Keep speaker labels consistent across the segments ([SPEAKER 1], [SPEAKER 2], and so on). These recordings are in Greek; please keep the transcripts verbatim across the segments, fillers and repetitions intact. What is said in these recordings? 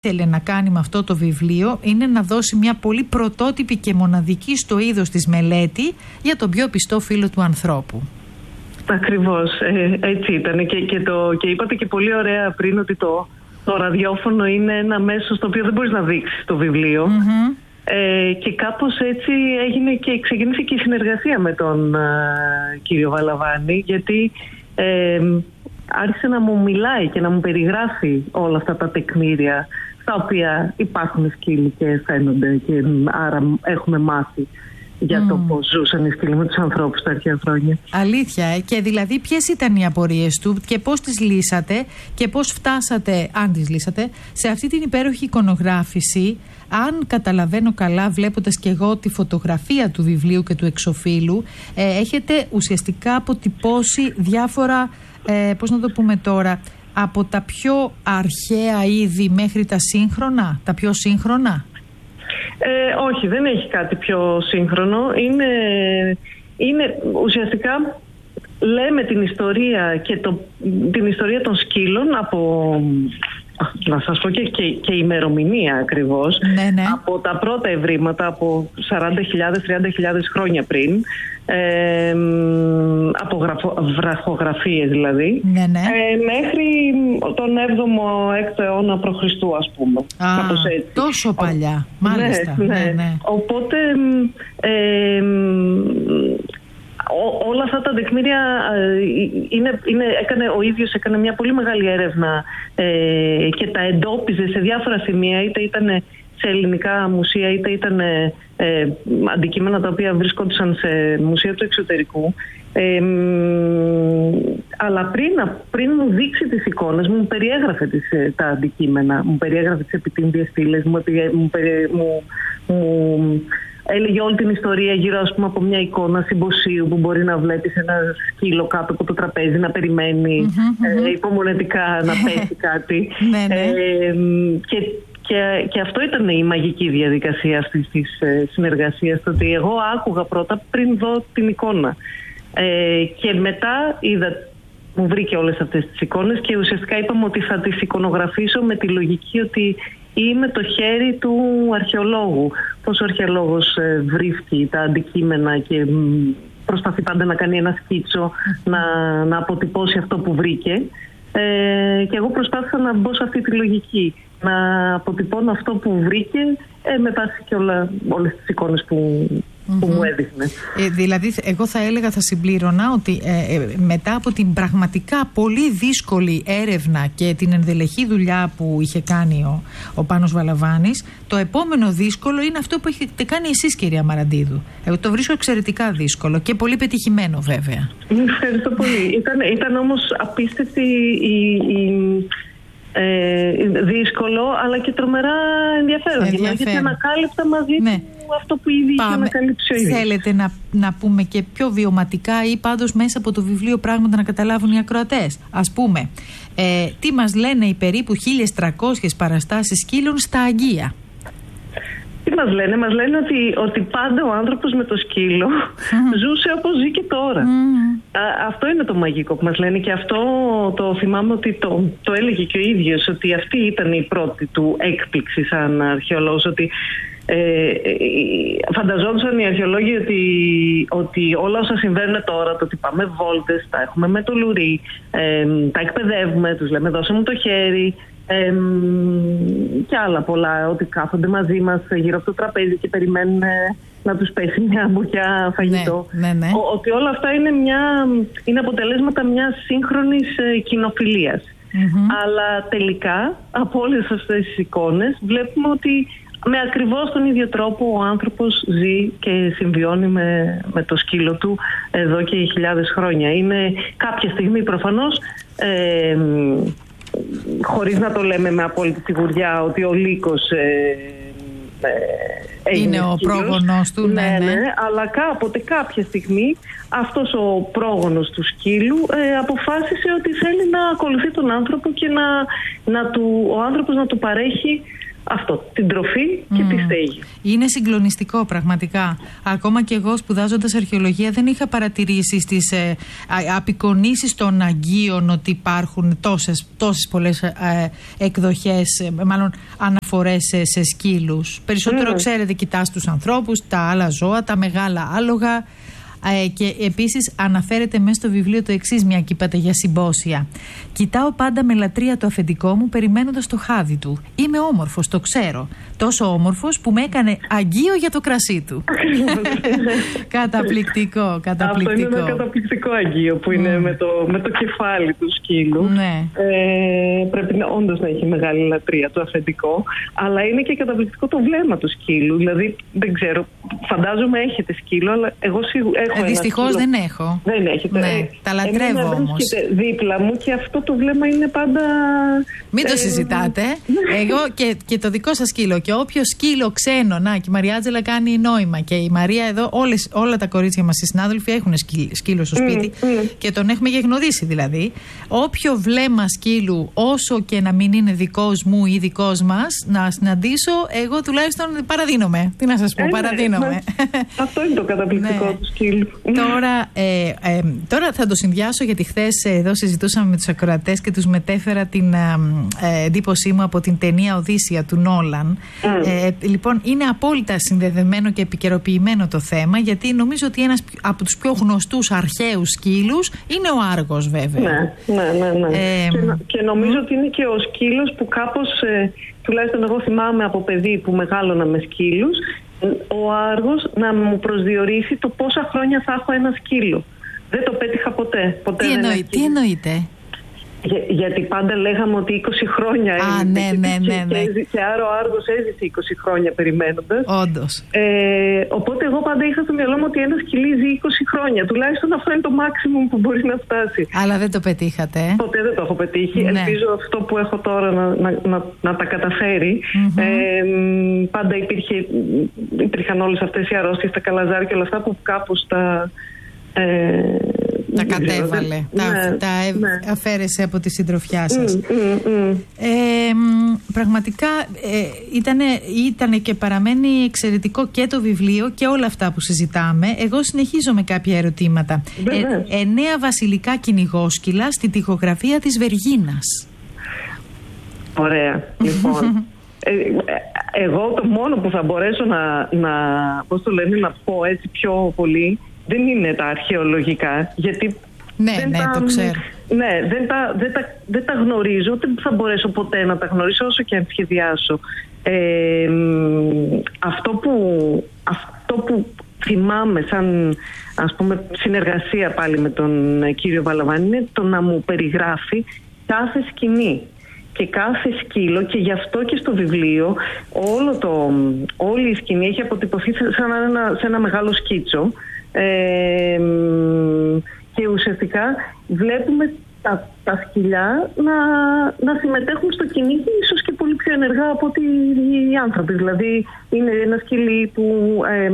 [SPEAKER 1] ήθελε να κάνει με αυτό το βιβλίο είναι να δώσει μια πολύ πρωτότυπη και μοναδική στο είδος της μελέτη για τον πιο πιστό φίλο του ανθρώπου.
[SPEAKER 2] Ακριβώς, ε, έτσι ήταν και, και, το, και είπατε και πολύ ωραία πριν ότι το, το ραδιόφωνο είναι ένα μέσο στο οποίο δεν μπορείς να δείξεις το βιβλίο. Mm-hmm. Ε, και κάπως έτσι έγινε και ξεκίνησε και η συνεργασία με τον α, κύριο Βαλαβάνη, γιατί ε, άρχισε να μου μιλάει και να μου περιγράφει όλα αυτά τα τεκμήρια στα οποία υπάρχουν σκύλοι και φαίνονται και άρα έχουμε μάθει για mm. το πώς ζούσαν οι σκύλοι με τους ανθρώπους τα αρχαία χρόνια.
[SPEAKER 1] Αλήθεια, ε? Και δηλαδή ποιες ήταν οι απορίες του και πώς τις λύσατε και πώς φτάσατε, αν τις λύσατε, σε αυτή την υπέροχη εικονογράφηση. Αν καταλαβαίνω καλά, βλέποντας και εγώ τη φωτογραφία του βιβλίου και του εξωφύλου, ε, έχετε ουσιαστικά αποτυπώσει διάφορα, ε, πώς να το πούμε τώρα, από τα πιο αρχαία είδη μέχρι τα σύγχρονα, τα πιο σύγχρονα.
[SPEAKER 2] Ε, όχι, δεν έχει κάτι πιο σύγχρονο. Είναι, είναι ουσιαστικά λέμε την ιστορία και το, την ιστορία των σκύλων από, να σας πω και, και, και η ακριβώς,
[SPEAKER 1] ναι, ναι.
[SPEAKER 2] από τα πρώτα ευρήματα από σαράντα χιλιάδες με τριάντα χιλιάδες χρόνια πριν, ε, από γραφο, βραχογραφίες δηλαδή,
[SPEAKER 1] ναι, ναι.
[SPEAKER 2] Ε, μέχρι τον έβδομο έκτο αιώνα π.Χ. ας πούμε.
[SPEAKER 1] Α, τόσο παλιά, μάλιστα.
[SPEAKER 2] Ναι, ναι.
[SPEAKER 1] Ναι, ναι.
[SPEAKER 2] Οπότε ε, Ό, όλα αυτά τα τεκμήρια είναι, είναι, έκανε, ο ίδιος έκανε μια πολύ μεγάλη έρευνα ε, και τα εντόπιζε σε διάφορα σημεία, είτε ήταν σε ελληνικά μουσεία, είτε ήταν ε, αντικείμενα τα οποία βρισκόντουσαν σε μουσεία του εξωτερικού. Ε, αλλά πριν, πριν μου δείξει τις εικόνες, μου περιέγραφε τις, τα αντικείμενα, μου περιέγραφε τις επιτύμβιες στήλες, μου, μου, μου, μου έλεγε όλη την ιστορία γύρω, ας πούμε, από μια εικόνα συμποσίου που μπορεί να βλέπεις ένα σκύλο κάτω από το τραπέζι να περιμένει mm-hmm, mm-hmm. Ε, υπομονετικά να πέσει κάτι. ε, και, και, και αυτό ήταν η μαγική διαδικασία αυτής της ε, συνεργασίας, το ότι εγώ άκουγα πρώτα πριν δω την εικόνα. Ε, και μετά είδα, μου βρήκε όλες αυτές τις εικόνες και ουσιαστικά είπαμε ότι θα τις εικονογραφήσω με τη λογική ότι είμαι το χέρι του αρχαιολόγου. Πώς ο αρχαιολόγος ε, βρίσκει τα αντικείμενα και μ, προσπαθεί πάντα να κάνει ένα σκίτσο, να, να αποτυπώσει αυτό που βρήκε. Ε, και εγώ προσπάθησα να μπω σε αυτή τη λογική, να αποτυπώνω αυτό που βρήκε ε, με βάση και όλα, όλες τις εικόνες που, που mm-hmm. μου έδειχνε.
[SPEAKER 1] Ε, δηλαδή, εγώ θα έλεγα, θα συμπλήρωνα ότι ε, ε, μετά από την πραγματικά πολύ δύσκολη έρευνα και την ενδελεχή δουλειά που είχε κάνει ο, ο Πάνος Βαλαβάνης, το επόμενο δύσκολο είναι αυτό που έχετε κάνει εσείς, κυρία Μαραντίδου. Εγώ το βρίσκω εξαιρετικά δύσκολο και πολύ πετυχημένο, βέβαια.
[SPEAKER 2] Ευχαριστώ πολύ. ήταν, ήταν όμως απίστευτη η... η... Ε, δύσκολο αλλά και τρομερά ενδιαφέρον, ενδιαφέρον. Γιατί ανακάλυψα μαζί ναι. του αυτό που ήδη είχε ανακαλύψει ο ίδιος.
[SPEAKER 1] Θέλετε να, να πούμε και πιο βιωματικά ή πάντως μέσα από το βιβλίο πράγματα να καταλάβουν οι ακροατές? Ας πούμε, ε, τι μας λένε οι περίπου χίλιες τριακόσιες παραστάσεις σκύλων στα Αγγεία?
[SPEAKER 2] Τι μας λένε? Μας λένε ότι, ότι πάντα ο άνθρωπος με το σκύλο mm. ζούσε όπως ζει και τώρα. Mm. Α, αυτό είναι το μαγικό που μας λένε και αυτό το θυμάμαι ότι το, το έλεγε και ο ίδιος, ότι αυτή ήταν η πρώτη του έκπληξη σαν αρχαιολόγος, ότι ε, ε, φανταζόντουσαν οι αρχαιολόγοι ότι, ότι όλα όσα συμβαίνουν τώρα, το ότι πάμε βόλτες, τα έχουμε με το λουρί, ε, τα εκπαιδεύουμε, τους λέμε δώσε μου το χέρι, Ε, και άλλα πολλά, ότι κάθονται μαζί μας γύρω από το τραπέζι και περιμένουν να τους πέσει μια μπουκιά φαγητό.
[SPEAKER 1] Ναι, ναι, ναι.
[SPEAKER 2] Ο, ότι όλα αυτά είναι, μια, είναι αποτελέσματα μιας σύγχρονης ε, κοινοφιλίας. Mm-hmm. Αλλά τελικά από όλες αυτές τις εικόνες βλέπουμε ότι με ακριβώς τον ίδιο τρόπο ο άνθρωπος ζει και συμβιώνει με, με το σκύλο του εδώ και χιλιάδες χρόνια. Είναι κάποια στιγμή προφανώς ε, χωρίς να το λέμε με απόλυτη σιγουριά ότι ο λύκος ε, ε,
[SPEAKER 1] είναι ο σκύλος, πρόγονος του, ναι, ναι, ναι,
[SPEAKER 2] αλλά κάποτε κάποια στιγμή αυτός ο πρόγονος του σκύλου ε, αποφάσισε ότι θέλει να ακολουθεί τον άνθρωπο και να, να του, ο άνθρωπος να του παρέχει αυτό, την τροφή και mm. τη στέγη.
[SPEAKER 1] Είναι συγκλονιστικό πραγματικά. Ακόμα και εγώ σπουδάζοντας αρχαιολογία δεν είχα παρατηρήσει στις ε, απεικονίσεις των Αγγείων ότι υπάρχουν τόσες, τόσες πολλές ε, εκδοχές, ε, μάλλον αναφορές σε, σε σκύλους. Περισσότερο mm. ξέρετε, κοιτάς τους ανθρώπους, τα άλλα ζώα, τα μεγάλα άλογα. Ε, και επίσης αναφέρεται μέσα στο βιβλίο το εξής, μια και είπατε για συμπόσια. Κοιτάω πάντα με λατρεία το αφεντικό μου, περιμένοντας το χάδι του. Είμαι όμορφος, το ξέρω. Τόσο όμορφος που με έκανε αγγείο για το κρασί του. Καταπληκτικό, καταπληκτικό.
[SPEAKER 2] Αυτό είναι ένα καταπληκτικό αγγείο που είναι mm. με, το, με το κεφάλι του σκύλου.
[SPEAKER 1] Ναι.
[SPEAKER 2] Ε, πρέπει να, όντως να έχει μεγάλη λατρεία το αφεντικό. Αλλά είναι και καταπληκτικό το βλέμμα του σκύλου. Δηλαδή, δεν ξέρω, φαντάζομαι έχετε σκύλο, αλλά εγώ σίγουρα έχω.
[SPEAKER 1] Ε, δυστυχώς δεν έχω.
[SPEAKER 2] Δεν έχετε.
[SPEAKER 1] Ναι, ε, τα λατρεύω όμως.
[SPEAKER 2] Δίπλα μου και αυτό το βλέμμα είναι πάντα.
[SPEAKER 1] Μην το ε, συζητάτε. Εγώ και, και το δικό σας σκύλο. Και όποιο σκύλο ξένο. Να, και η Μαριάτζελα κάνει νόημα. Και η Μαρία εδώ, όλες, όλα τα κορίτσια μας οι συνάδελφοι έχουν σκύλο στο σπίτι. Mm, mm. Και τον έχουμε γεγνοδίσει δηλαδή. Όποιο βλέμμα σκύλου, όσο και να μην είναι δικός μου ή δικός μας, να συναντήσω, εγώ τουλάχιστον παραδίνομαι. Τι να σας πω, ε, παραδίνομαι. Ναι,
[SPEAKER 2] αυτό είναι το καταπληκτικό ναι. του σκύλου.
[SPEAKER 1] Τώρα, ε, ε, τώρα θα το συνδυάσω, γιατί χθες εδώ συζητούσαμε με τους ακροατές και τους μετέφερα την ε, εντύπωσή μου από την ταινία Οδύσσεια του Νόλαν. Mm. Ε, λοιπόν, είναι απόλυτα συνδεδεμένο και επικαιροποιημένο το θέμα, γιατί νομίζω ότι ένας από τους πιο γνωστούς αρχαίους σκύλους είναι ο Άργος, βέβαια.
[SPEAKER 2] Ναι, ναι, ναι. ναι. Ε, και, και νομίζω mm. ότι είναι και ο σκύλος που κάπως, ε, τουλάχιστον εγώ θυμάμαι από παιδί που μεγάλωνα με σκύλους, ο Άργος να μου προσδιορίσει το πόσα χρόνια θα έχω ένα σκύλο. Δεν το πέτυχα ποτέ. ποτέ
[SPEAKER 1] τι, εννοεί, τι εννοείται?
[SPEAKER 2] Για, γιατί πάντα λέγαμε ότι είκοσι χρόνια
[SPEAKER 1] έζησε. Α, ναι, ναι, ναι, ναι.
[SPEAKER 2] Και, και άρα ο Άργος έζησε είκοσι χρόνια περιμένοντας.
[SPEAKER 1] Όντως.
[SPEAKER 2] Ε, οπότε εγώ πάντα είχα στο μυαλό μου ότι ένα σκυλί ζει είκοσι χρόνια. Τουλάχιστον αυτό είναι το maximum που μπορεί να φτάσει.
[SPEAKER 1] Αλλά δεν το πετύχατε. Ε?
[SPEAKER 2] Ποτέ δεν το έχω πετύχει. Ναι. Ελπίζω αυτό που έχω τώρα να, να, να, να τα καταφέρει. Mm-hmm. Ε, πάντα υπήρχε, υπήρχαν όλες αυτές οι αρρώστιες, τα καλαζάρια και όλα αυτά που κάπως τα... Ε,
[SPEAKER 1] τα κατέβαλε, τα, ναι, τα ναι. αφαίρεσε από τη συντροφιά σας. Mm, mm, mm. Ε, πραγματικά ε, ήτανε, ήτανε και παραμένει εξαιρετικό και το βιβλίο και όλα αυτά που συζητάμε. Εγώ συνεχίζω με κάποια ερωτήματα. Ε, εννέα βασιλικά κυνηγόσκυλα στη τοιχογραφία της Βεργίνας.
[SPEAKER 2] Ωραία, λοιπόν. ε, εγώ το μόνο που θα μπορέσω να, να, πώς το λένε, να πω έτσι πιο πολύ δεν είναι τα αρχαιολογικά, γιατί
[SPEAKER 1] ναι,
[SPEAKER 2] δεν
[SPEAKER 1] ναι,
[SPEAKER 2] τα,
[SPEAKER 1] το ξέρω.
[SPEAKER 2] Ναι, δεν τα, δεν, τα, δεν τα γνωρίζω, δεν θα μπορέσω ποτέ να τα γνωρίσω όσο και αν σχεδιάσω. Ε, αυτό, που, αυτό που θυμάμαι σαν, ας πούμε, συνεργασία πάλι με τον κύριο Βαλαβάνη είναι το να μου περιγράφει κάθε σκηνή και κάθε σκύλο, και γι' αυτό και στο βιβλίο όλο το, όλη η σκηνή έχει αποτυπωθεί σαν ένα, σε ένα μεγάλο σκίτσο. Ε, και ουσιαστικά βλέπουμε τα, τα σκυλιά να, να συμμετέχουν στο κυνήγι ίσως και πολύ πιο ενεργά από ότι οι άνθρωποι. Δηλαδή είναι ένα σκυλί που ε,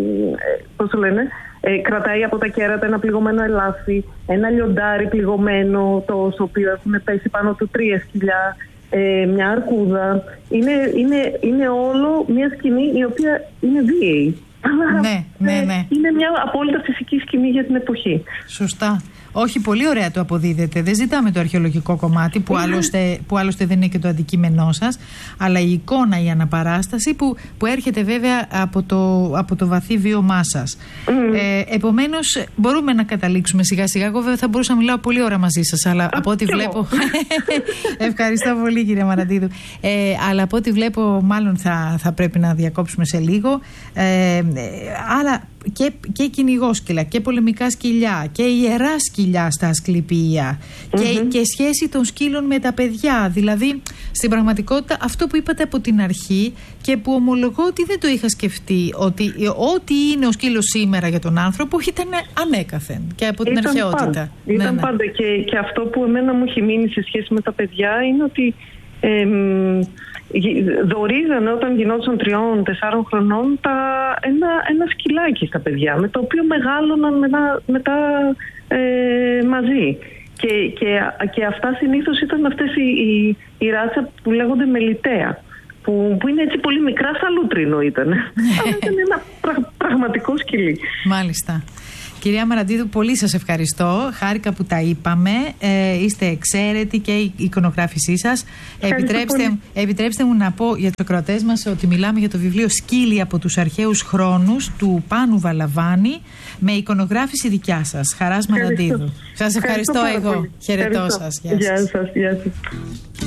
[SPEAKER 2] πώς το λένε, ε, κρατάει από τα κέρατα ένα πληγωμένο ελάφι, ένα λιοντάρι πληγωμένο, το, στο οποίο έχουν πέσει πάνω του τρία σκυλιά, ε, μια αρκούδα. Είναι, είναι, είναι όλο μια σκηνή η οποία είναι βίαιη.
[SPEAKER 1] Ναι, ναι, ναι.
[SPEAKER 2] Είναι μια απόλυτα φυσική σκηνή για την εποχή.
[SPEAKER 1] Σωστά. Όχι, πολύ ωραία το αποδίδεται. Δεν ζητάμε το αρχαιολογικό κομμάτι που, mm. άλλωστε, που άλλωστε δεν είναι και το αντικείμενό σας, αλλά η εικόνα, η αναπαράσταση που, που έρχεται βέβαια από το, από το βαθύ βίωμά σας. Mm. Ε, επομένως, μπορούμε να καταλήξουμε σιγά σιγά. Εγώ βέβαια θα μπορούσα να μιλάω πολύ ώρα μαζί σας, αλλά Α, από ό,τι βλέπω. Ευχαριστώ πολύ, κύριε Μαραντίδου. Ε, αλλά από ό,τι βλέπω, μάλλον θα, θα πρέπει να διακόψουμε σε λίγο. Ε, αλλά και, και κυνηγόσκυλα και πολεμικά σκυλιά και ιερά σκυλιά στα Ασκληπία mm-hmm. και, και σχέση των σκύλων με τα παιδιά. Δηλαδή, στην πραγματικότητα, αυτό που είπατε από την αρχή και που ομολογώ ότι δεν το είχα σκεφτεί, ότι ό,τι είναι ο σκύλος σήμερα για τον άνθρωπο ήταν ανέκαθεν και από την
[SPEAKER 2] ήταν
[SPEAKER 1] αρχαιότητα.
[SPEAKER 2] Πάντα. Ήταν ναι, ναι. πάντα και, και αυτό που εμένα μου έχει μείνει σε σχέση με τα παιδιά είναι ότι ε, δωρίζανε όταν γινόντουσαν τριών, τεσσάρων χρονών τα, ένα, ένα σκυλάκι στα παιδιά, με το οποίο μεγάλωναν μετά, μετά ε, μαζί. Και, και, και αυτά συνήθως ήταν αυτές οι, οι, οι ράτσα που λέγονται μελιτέα, που, που είναι έτσι πολύ μικρά, σαν λούτρινο ήταν. Αλλά ήταν ένα πρα, πραγματικό σκυλί.
[SPEAKER 1] Μάλιστα. Κυρία Μαραντίδου, πολύ σας ευχαριστώ. Χάρηκα που τα είπαμε. Ε, είστε εξαίρετοι και η εικονογράφησή σας. Επιτρέψτε, επιτρέψτε μου να πω για τους ακροατές μας ότι μιλάμε για το βιβλίο «Σκύλοι από τους αρχαίους χρόνους» του Πάνου Βαλαβάνη, με εικονογράφηση δικιά σας, Χαράς Μαραντίδου. Σας ευχαριστώ, ευχαριστώ εγώ. Χαιρετώ σας.
[SPEAKER 2] Γεια σας. Γεια σας.